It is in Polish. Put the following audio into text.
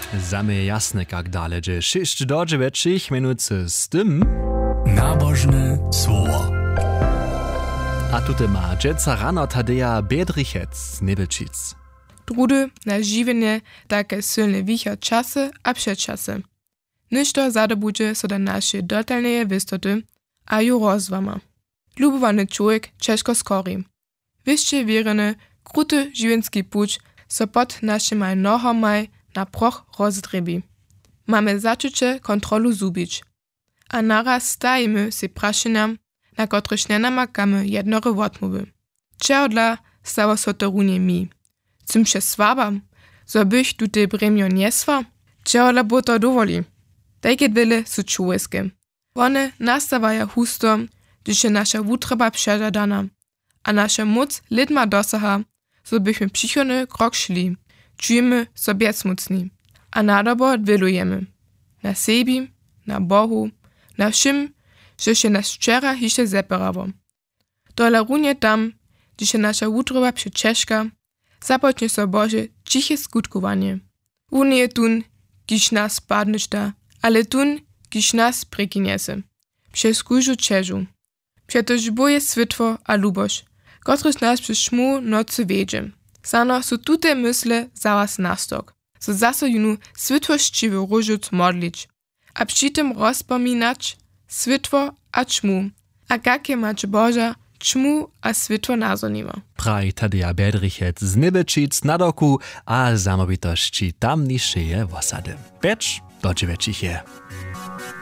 Zame je jasne, kak dale, že 6 do 9 minut z tym Nabożne słowo. A tutaj ma dżeca rano Tadeja Bedrichec z Nebelčic. Drudy na živenje také silne východ časy a předčasy. Ništo zadobudže so da naše dotalneje vystoty a ju rozvama. Lubovaný človek češko skori. Vyšće vjerene, kruty živenský puč so pod našimi nohomaj na proch rozdrebi. Mamy začuće kontrolu zubić. A naraz stajemy si prašenjam, na kotryż nie namakamy jednore wotmowy. Čehodla stało so to runie mi. Cym się swabam, zo bych tutaj bremio nieswa? Čehodla bo to dovoli? Takie wiele su człowiekiem. One nastawają husto, gdyż je nasza wutreba przedadana, a nasza moc lidma dosaha, so byśmy przychodny krok szli, czujemy sobie smucni, a nadobo odwilujemy. Na sebi, na Bohu, na všim, że się nas wczera jeszcze zeperało. Dole runie tam, gdyż je nasza wutreba przeczeszka, zapocznie so Boże ciche skutkowanie. Unie tun, kiż nas padnyszta, ale tun, kiż nas prekiniesie. Przez kużu czeżu. Przetoż boje switwo a lubosz, kotryż nas przez szmu nocy wiedzie. Sano su tute mysle zaraz nastok, so zaso junu switwościwy różuc modlić, a przy tym rozpominać switwo a czmu, a jakie macie Boża czmu a switwo nazoniwa. Praj Tadeja Bedrichec z Nebelčic na doku a zamobitości tamnišeje wosady. 5 do 9 je.